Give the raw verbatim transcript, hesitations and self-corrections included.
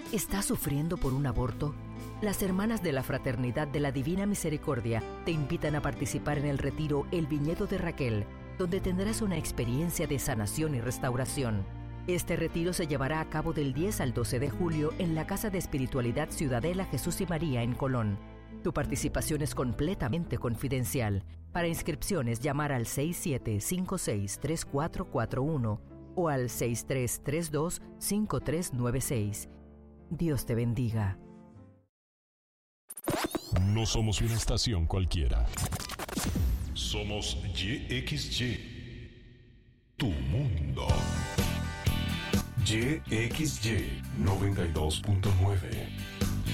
¿Estás sufriendo por un aborto? Las Hermanas de la Fraternidad de la Divina Misericordia te invitan a participar en el retiro El Viñedo de Raquel, donde tendrás una experiencia de sanación y restauración. Este retiro se llevará a cabo del diez al doce de julio en la Casa de Espiritualidad Ciudadela Jesús y María en Colón. Tu participación es completamente confidencial. Para inscripciones, llamar al seis siete cinco seis tres cuatro cuatro uno o al seis tres tres dos cinco tres nueve seis. Dios te bendiga. No somos una estación cualquiera. Somos Y X Y, tu mundo. Y X Y noventa y dos punto nueve.